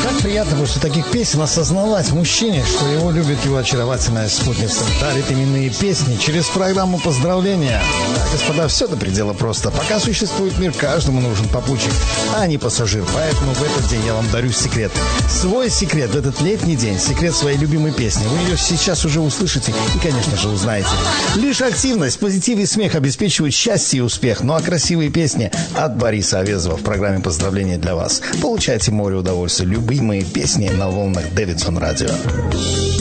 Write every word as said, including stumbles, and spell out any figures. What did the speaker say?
Как приятно после таких песен осознавать мужчине, что его любит его очаровательная спутница. Дарит именные песни через программу поздравления. Да, господа, все до предела просто. Пока существует мир, каждому нужен попутчик, а не пассажир. Поэтому в этот день я вам дарю секрет. Свой секрет в этот летний день. Секрет своей любимой песни. Вы ее сейчас уже услышите и, конечно же, узнаете. Лишь активность, позитив и смех обеспечивают счастье и успех. Ну а красивые песни от Бориса Авезова в программе поздравления для вас. Получайте море удовольствия. Любимые песни на волнах Дэвидсон Радио.